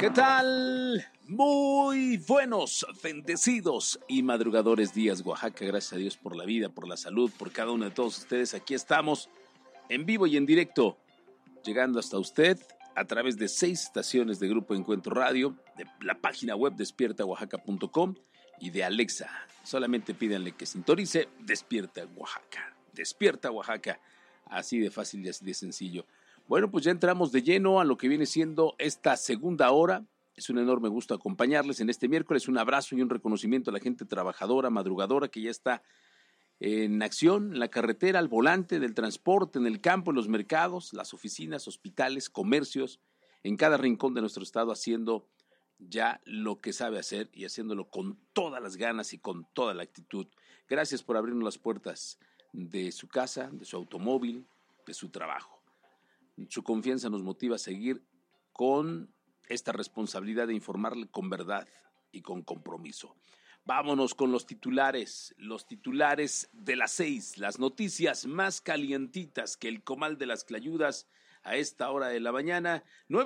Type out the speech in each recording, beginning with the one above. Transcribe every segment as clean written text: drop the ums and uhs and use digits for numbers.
¿Qué tal? Muy buenos, bendecidos y madrugadores días, Oaxaca. Gracias a Dios por la vida, por la salud, por cada uno de todos ustedes. Aquí estamos en vivo y en directo, llegando hasta usted a través de 6 estaciones de Grupo Encuentro Radio, de la página web despiertaoaxaca.com y de Alexa. Solamente pídanle que sintonice Despierta Oaxaca. Despierta Oaxaca. Así de fácil y así de sencillo. Bueno, pues ya entramos de lleno a lo que viene siendo esta segunda hora. Es un enorme gusto acompañarles en este miércoles. Un abrazo y un reconocimiento a la gente trabajadora, madrugadora, que ya está en acción, en la carretera, al volante del transporte, en el campo, en los mercados, las oficinas, hospitales, comercios, en cada rincón de nuestro estado, haciendo ya lo que sabe hacer y haciéndolo con todas las ganas y con toda la actitud. Gracias por abrirnos las puertas de su casa, de su automóvil, de su trabajo. Su confianza nos motiva a seguir con esta responsabilidad de informarle con verdad y con compromiso. Vámonos con los titulares de las 6, las noticias más calientitas que el comal de las clayudas a esta hora de la mañana.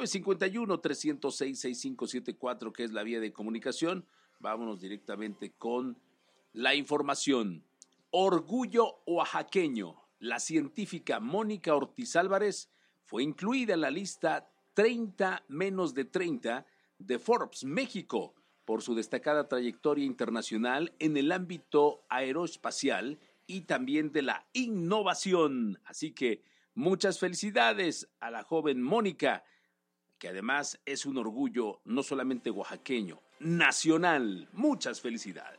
951-306-6574, que es la vía de comunicación. Vámonos directamente con la información. Orgullo oaxaqueño. La científica Mónica Ortiz Álvarez fue incluida en la lista 30 menos de 30 de Forbes México por su destacada trayectoria internacional en el ámbito aeroespacial y también de la innovación. Así que muchas felicidades a la joven Mónica, que además es un orgullo no solamente oaxaqueño, nacional. Muchas felicidades.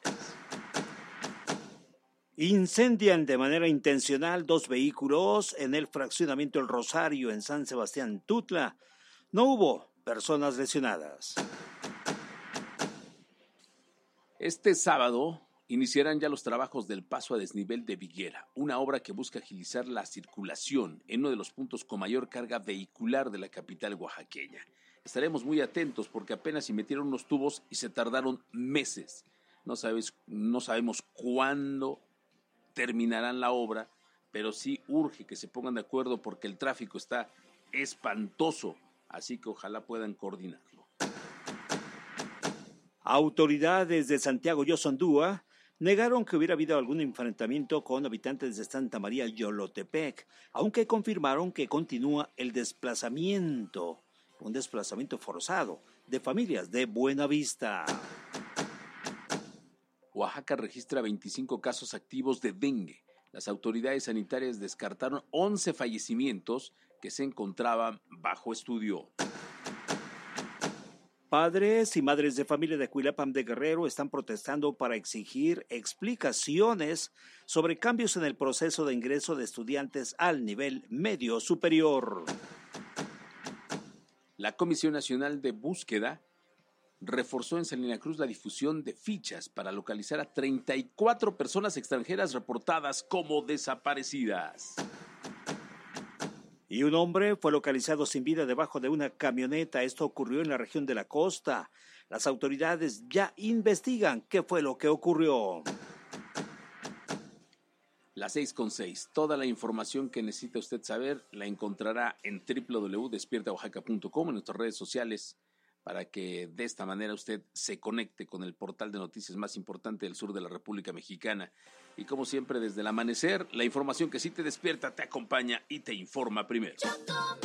Incendian de manera intencional 2 vehículos en el fraccionamiento El Rosario en San Sebastián Tutla. No hubo personas lesionadas. Este sábado iniciarán ya los trabajos del paso a desnivel de Viguera, una obra que busca agilizar la circulación en uno de los puntos con mayor carga vehicular de la capital oaxaqueña. Estaremos muy atentos porque apenas si metieron unos tubos y se tardaron meses. No sabemos cuándo terminarán la obra, pero sí urge que se pongan de acuerdo porque el tráfico está espantoso, así que ojalá puedan coordinarlo. Autoridades de Santiago Yoxondúa negaron que hubiera habido algún enfrentamiento con habitantes de Santa María Yolotepec, aunque confirmaron que continúa el desplazamiento, un desplazamiento forzado de familias de Buenavista. Oaxaca registra 25 casos activos de dengue. Las autoridades sanitarias descartaron 11 fallecimientos que se encontraban bajo estudio. Padres y madres de familia de Cuilapam de Guerrero están protestando para exigir explicaciones sobre cambios en el proceso de ingreso de estudiantes al nivel medio superior. La Comisión Nacional de Búsqueda reforzó en Salina Cruz la difusión de fichas para localizar a 34 personas extranjeras reportadas como desaparecidas. Y un hombre fue localizado sin vida debajo de una camioneta. Esto ocurrió en la región de la costa. Las autoridades ya investigan qué fue lo que ocurrió. Las 6:06. Toda la información que necesita usted saber la encontrará en www.despiertaoaxaca.com, en nuestras redes sociales, para que de esta manera usted se conecte con el portal de noticias más importante del sur de la República Mexicana. Y como siempre, desde el amanecer, la información que sí te despierta, te acompaña y te informa primero.